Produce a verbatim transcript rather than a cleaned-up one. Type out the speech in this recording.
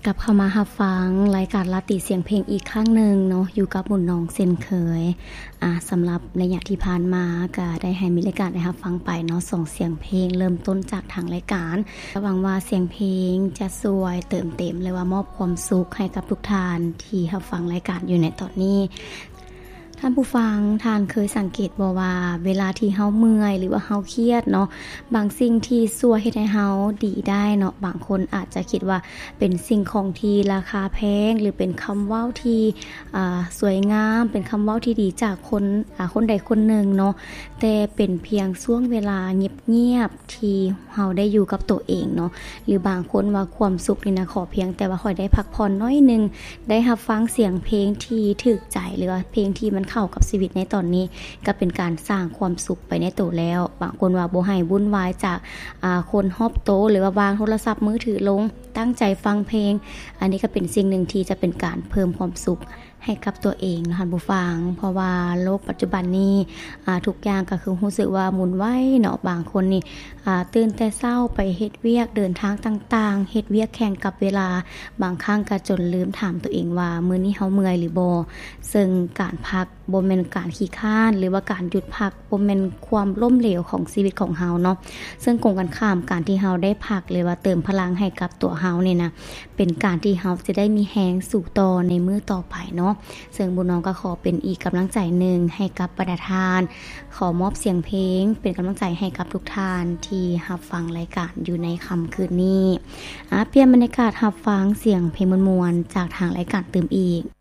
ลับเข้ามารับฟังรายการลาติเสียงเพลงอีกครั้งหนึ่งเนาะอยู่กับบุญน้องเช่นเคยอ่าสำหรับระยะที่ผ่านมาก็ได้ให้มีรายการได้รับฟังไปเนาะส่งเสียงเพลงเริ่มต้นจากทางรายการหวังว่าเสียงเพลงจะสวยเติมเต็มเลยว่ามอบความสุขให้กับทุกท่านที่รับฟังรายการอยู่ในตอนนี้ท่านผู้ฟังท่านเคยสังเกตบ่ว่าเวลาที่เฮาเมื่อยหรือว่าเฮาเครียดเนาะบางสิ่งที่ช่วยเฮ็ดให้เฮาดีได้เนาะบางคนอาจจะคิดว่าเป็นสิ่งของที่ราคาแพงหรือเป็นคำเว้าที่อ่าสวยงามเป็นคำเว้าที่ดีจากคนอ่าคนใดคนหนึ่งเนาะแต่เป็นเพียงช่วงเวลาเงียบๆที่เฮาได้อยู่กับตัวเองเนาะหรือบางคนว่าความสุขนี่นะขอเพียงแต่ว่าค่อยได้พักผ่อนน้อยนึงได้รับฟังเสียงเพลงที่ถูกใจหรือว่าเพลงที่มันเข้ากับชีวิตในตอนนี้ก็เป็นการสร้างความสุขไปในตัวแล้วบางคนว่าบ่ให้วุ่นวายจากอ่าคนรอบโตหรือว่าวางโทรศัพท์มือถือลงตั้งใจฟังเพลงอันนี้ก็เป็นสิ่งหนึ่งที่จะเป็นการเพิ่มความสุขให้กับตัวเองนะคะผู้ฟังเพราะว่าโลกปัจจุบันนี้อ่าทุกอย่างก็คือรู้สึกว่าหมุนไวเนาะบางคนนี่อ่าตื่นแต่เช้าไปเฮ็ดเวียกเดินทางต่างๆเฮ็ดเวียกแข่งกับเวลาบางครั้งก็จนลืมถามตัวเองว่ามื้อนี้เฮาเมื่อยหรือบ่ซึ่งการพักบ่แม่นการขี้คร้านหรือว่าการหยุดพักบ่แม่นความล้มเหลวของชีวิตของเฮาเนาะซึ่งตรงกันข้ามการที่เฮาได้พักหรือว่าเติมพลังให้กับตัวเฮานี่นะเป็นการที่เฮาจะได้มีแรงสู่ต่อในมื้อต่อไปเนาะซึ่งบุญน้องก็ขอเป็นอีกกำลังใจหนึ่งให้กับประธานขอมอบเสียงเพลงเป็นกำลังใจให้กับทุกท่านที่รับฟังรายการอยู่ในค่ำคืนนี้อ่ะเปลี่ยนบรรยากาศรับฟังเสียงเพลงมวลๆจากทางรายการเติมอีก